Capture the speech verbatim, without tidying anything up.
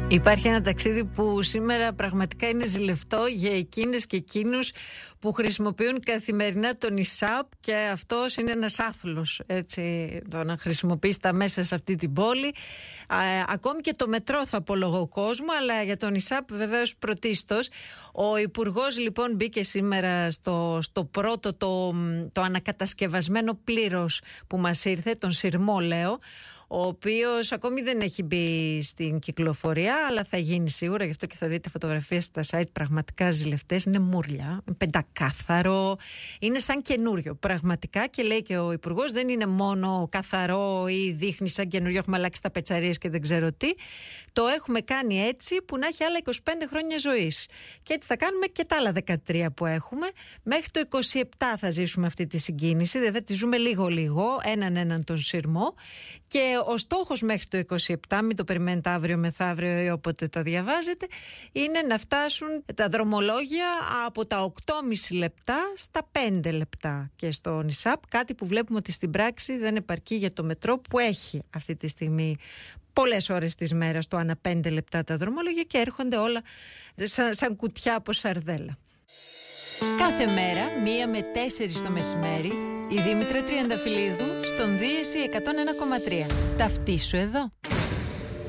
Υπάρχει ένα ταξίδι που σήμερα πραγματικά είναι ζηλευτό για εκείνες και εκείνους που χρησιμοποιούν καθημερινά τον ΙΣΑΠ, και αυτός είναι ένας άθλος, έτσι, το να χρησιμοποιείς τα μέσα σε αυτή την πόλη. Α, ακόμη και το μετρό θα απολογώ κόσμο, αλλά για τον ΙΣΑΠ βεβαίως πρωτίστως. Ο Υπουργός λοιπόν μπήκε σήμερα στο, στο πρώτο το, το ανακατασκευασμένο πλήρως που μας ήρθε, τον Συρμό λέω, ο οποίος ακόμη δεν έχει μπει στην κυκλοφορία, αλλά θα γίνει σίγουρα, γι' αυτό και θα δείτε φωτογραφίες στα site πραγματικά ζηλευτές. Είναι μούρλια, πεντακάθαρο, είναι σαν καινούριο πραγματικά, και λέει και ο Υπουργός, δεν είναι μόνο καθαρό ή δείχνει σαν καινούριο, έχουμε αλλάξει τα πετσαρίες και δεν ξέρω τι, το έχουμε κάνει έτσι που να έχει άλλα είκοσι πέντε χρόνια ζωής, και έτσι θα κάνουμε και τα άλλα δεκατρία που έχουμε. Μέχρι το είκοσι επτά θα ζήσουμε αυτή τη συγκίνηση, δηλαδή τη ζούμε λίγο λίγο, έναν έναν τον Συρμό, και ο στόχος μέχρι το είκοσι επτά, μην το περιμένετε αύριο μεθαύριο ή όποτε τα διαβάζετε, είναι να φτάσουν τα δρομολόγια από τα οκτώ και μισό λεπτά στα πέντε λεπτά και στο ΙΣΑΠ, κάτι που βλέπουμε ότι στην πράξη δεν επαρκεί για το μετρό που έχει αυτή τη στιγμή πολλές ώρες της μέρας το ανά πέντε λεπτά τα δρομολόγια και έρχονται όλα σαν, σαν κουτιά από σαρδέλα. Κάθε μέρα, μία με τέσσερις το μεσημέρι, η Δήμητρα Τριανταφυλλίδου στον Δίεση εκατόν ένα κόμμα τρία. Ταυτίσου εδώ.